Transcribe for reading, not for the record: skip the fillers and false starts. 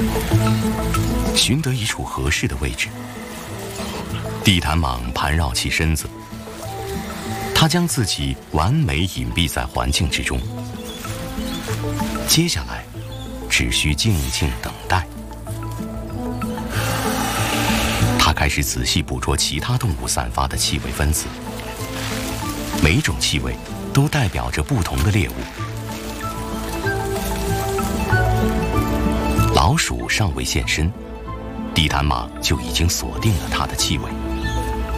寻得一处合适的位置，地毯蟒盘绕起身子，它将自己完美隐蔽在环境之中。接下来，只需静静等待。它开始仔细捕捉其他动物散发的气味分子，每一种气味都代表着不同的猎物。老鼠尚未现身，地毯蟒就已经锁定了它的气味。